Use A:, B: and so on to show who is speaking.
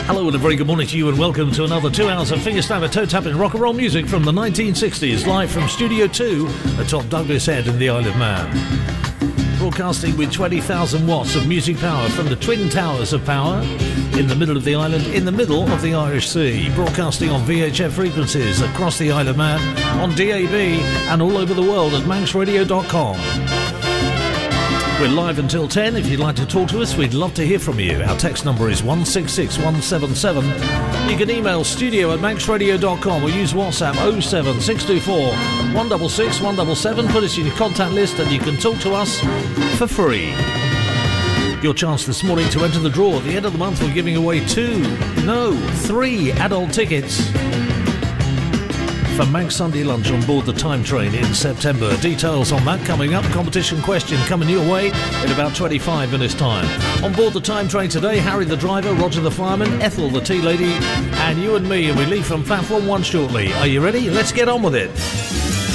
A: Hello and a very good morning to you, and welcome to another 2 hours of fingerstyle toe-tapping rock and roll music from the 1960s, live from Studio 2 atop Douglas Head in the Isle of Man. Broadcasting with 20,000 watts of music power from the Twin Towers of Power in the middle of the island, in the middle of the Irish Sea. Broadcasting on VHF frequencies across the Isle of Man, on DAB and all over the world at manxradio.com. We're live until 10. If you'd like to talk to us, we'd love to hear from you. Our text number is 166177. You can email studio@manxradio.com or use WhatsApp 07624 166 177. Put us in your contact list and you can talk to us for free. Your chance this morning to enter the draw. At the end of the month, we're giving away 3 adult tickets for Manx Sunday lunch on board the Time Train in September. Details on that coming up. Competition question coming your way in about 25 minutes time. On board the Time Train today, Harry the driver, Roger the fireman, Ethel the tea lady, and you and me, and we leave from platform 1 shortly. Are you ready? Let's get on with it.